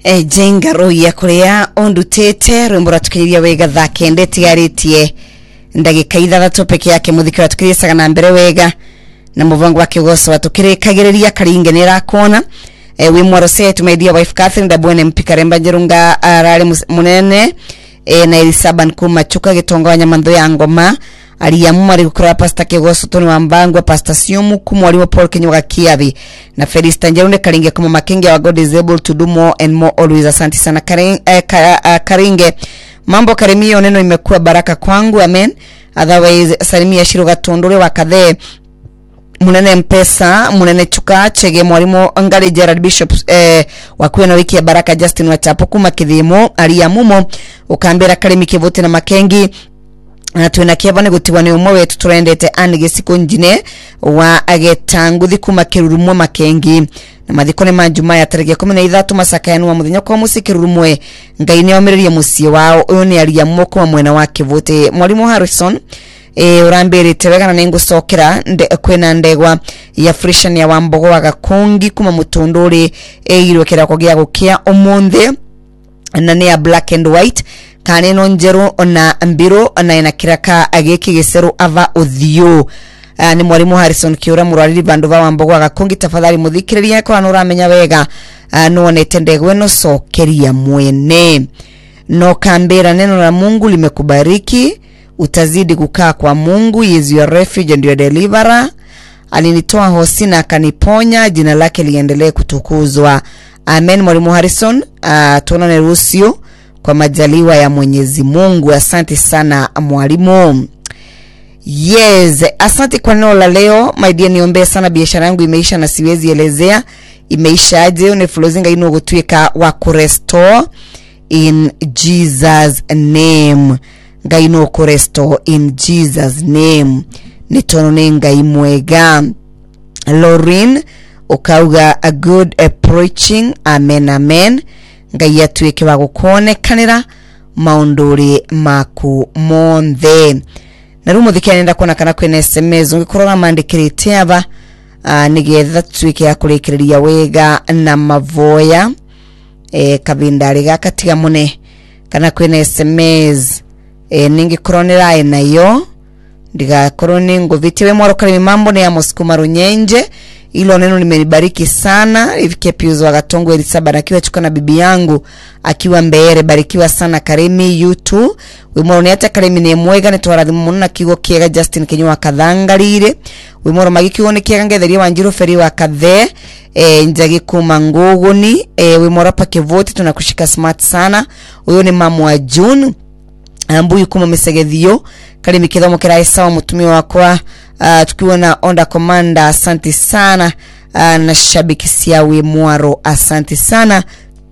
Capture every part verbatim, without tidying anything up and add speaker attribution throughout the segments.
Speaker 1: E jenga roya kurea ondu tete rwimbo ratukiria wega thakende tigaritie ndagika ithathatũ peke yake muthikira tukiria sagana mbere wega na muvango wake goso watukirikagiriria karinge nirakona e wi mwarose to my dear wife Catherine Dabwene mpika remba jerunga arare munene e na Elisaban kuma chuka gitonga wanyamando ya ngoma aliamua gukora pasta kegoso toni wa mbangwa pasta siumu kumwalimu Paul Kinyoga Kiavi na Felista Njerunde Karinge kama Makenge wa God is able to do more and more always. Asante sana Karinge, eh, Karinge. Mambo Karimio neno imekuwa baraka kwangu, amen. Otherwise salimia Shiro Gatondole wa Kadhe munene Mpesa munene Chuka Chege mwalimu Ngale Gerard Bishop eh, wakuwe na wiki ya baraka Justin Wachapo kuma Kidhimo aliamumo ukambera Karimi Kivote na Makengi na tuena kiabane gutiwa ni umwe wetu turendete anige siku njine wa agetanguthi kuma Kirurumwe Makengi na mathikone manjuma ya tariki kumi na ithatu masaka yanu wa muthenya kwa musi Kirurumwe ngai ni omererie musie wao uyu ni aliamwo kuma mwena wa Kivote mwalimu Harrison e urambere tebega na nengo sokera nde kwena ndegwa ya frishan ya wambogo wa Gakongi kuma Mutondore e irokera kogia gukia omonde na ne ya black and white kaneno njeru na mbiro na inakiraka ageki gesero ava uthio. Uh, ni mwalimu Harrison Kiura murariri bandu ba wambogo wa Gakongi tafadhali muthikiriria ko anuramenya wega uh, no netendegwe no sokeria mwene no kambera neno la Mungu limekubariki utazidi kukaa kwa Mungu. He is your refuge and your deliverer. Alinitoa hosi na akaniponya, jina lake liendelee kutukuzwa, amen. Mwalimu Harrison uh, tuonane Rusio kwa majaliwa ya Mwenyezi Mungu. Asante sana mwalimu. Yes, asante kwa neno la leo. My dear, niombe sana, biashara yangu imeisha na siwezi elezea imeisha aje. Une flozinga ino gutwika wa kurestore in Jesus name. Ngaino kurestore in Jesus name. Nitonone ngai mwega. Lauren okauga a good a preaching, amen amen. Ngai atuike wa gukonekanira maunduri maku monthe. Na rumo thikianenda kuona kana kwene S M S ungikorora mandikirite aba uh, nigetha tuike ya kurekereria wega na mavoya e kabindari gakatiga mune kana kwene S M S e ningi koronera enayo ndiga koroni ngovitiwe mwaro kali mambo ne ya Mosukuma Runyenje. Ilo neno limenibariki sana. Ifike piuzo wa Gatongo Elisaba na kiwa chuka na bibi yangu akiwa Mbeere, barikiwa sana Karimi YouTube. Wimoro niata Karimi ni mwega nitwara muna kigo kiega Justin Kinyoga Kathangarire. Wimoro magiki wone kiega ngetheri Wanjiru Feri wa Kathe e, njagi kuma Nguguni e, wimoro pa Kivote tunakushika smart sana. Uyo ni mamu wa June Ambuyu kuma Mesegethio Karimi kithomo kirai sawa mutumi wakwa uh, tukiwa na onda komanda. Asante sana uh, na shabiki siawe mwaro asante sana.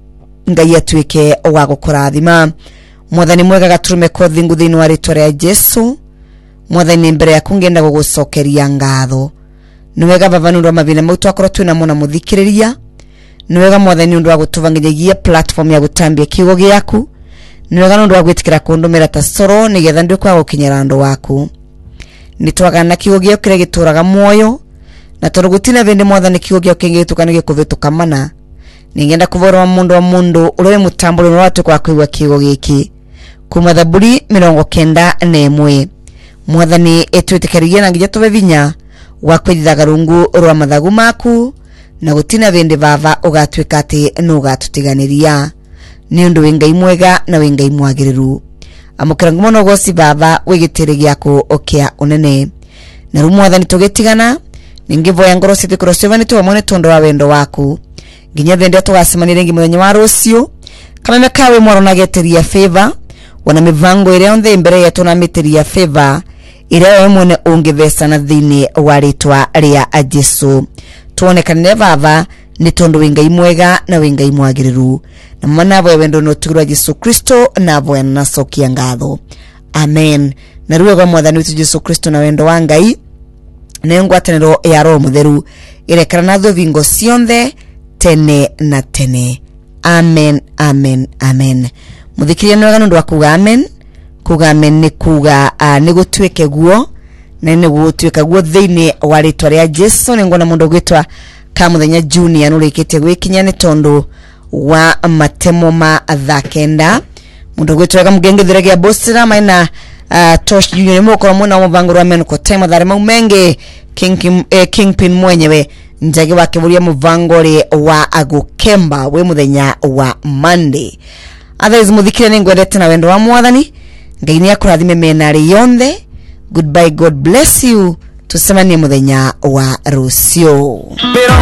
Speaker 1: Ngai atuike wago kurathima. Mwathani mwega gaturume ko thingu thini wa ritwa ria Jesu. Mwathani mbere ya kungenda gugucokeria ngatho. Niwega baba nundu mavile mautu akoro twina mona muthikiriria. Niwega mwathani nundu wa gutuvangiria platform ya gutambia kigo giaku. Niwega nundu wa gwitikira kundumira ta soro nigetha ndwe kwa gukinyira ndo waku. Nitwaga na kigo gio kire gituraga moyo na tondu gutina vende mwathani kigo gio kingitukana kuvituka mana. Ningenda kuvora mundu wa mundu ule mutambulo watu kwa kuiwa kigo giki kuma Thaburi mirongo kenda na imwe. Mwathani etwitikaria na ngija tuve vinya wa kwithithaga rungu rwa mathagu maku na gutina vende vava ugatwika ati no gatutiganiria. Ni undu wingai mwega na wingai mwagiriru. Amukira ngumono gosi baba wigitire giako okia unene. Na rumwathani tugetigana ningivoya ngoro citu kurosevani tu amone tondo wa wendo waku. Nginya vende tugasemanire ngi muthenya wa rucio kama mekawe mwaro na geteria favor wana mivango ire onthe mbere yetu na miteria favor ire we mwene ungivesa na thini wa ritwa ria Jesu. Tuonekane baba ni tondo wingai mwega na wingai mwagiriru na manavo wendo no tugirwa Jesu Kristo na voya na sokia ngatho, amen. Na ruwe kwa mwathani witu Jesu Kristo na wendo wa Ngai na ngwataniro ya Roho Mutheru irekana natho vingo cionthe tene na tene, amen amen amen. Muthikiria nwega nundu wa kuga amen. Kuga amen ni kuga uh, ni gutwike guo na ni gutwika guo thiini wa ritwa ria Jesu. Ni ngona mundu gwitwa ka muthenya Junior nurikite gwikinya ni tondu wa matemo ma thakenda mundu gwitwaga mugengethire gya bostera maina uh, tosh junior moko muna muvangurwa men ko tema thare maumenge king eh, kingpin mwenyewe njagi wake buria muvangore wa agukemba we muthenya wa Monday. Others muthikire ni ngwendete na wendo wa mwathani ngai ni akurathime menari yonde. Goodbye, God bless you. Tusemanie muthenya wa rucio.